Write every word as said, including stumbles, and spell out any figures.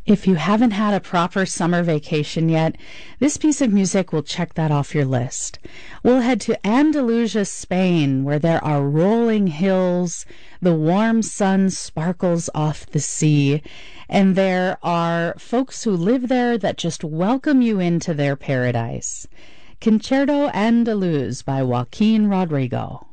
If you haven't had a proper summer vacation yet, this piece of music will check that off your list. We'll head to Andalusia, Spain, where there are rolling hills, the warm sun sparkles off the sea, and there are folks who live there that just welcome you into their paradise. Concerto Andaluz by Joaquin Rodrigo.